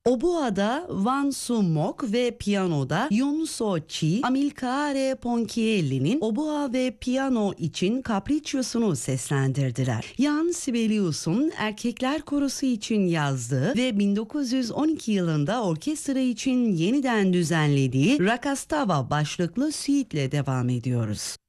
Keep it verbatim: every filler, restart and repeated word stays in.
Oboa'da Van Sumok ve piyanoda Yun So Chi, Amilcare Ponchielli'nin oboa ve piyano için Capriccios'unu seslendirdiler. Jan Sibelius'un erkekler korosu için yazdığı ve bin dokuz yüz on iki yılında orkestra için yeniden düzenlediği Rakastava başlıklı suite'le devam ediyoruz.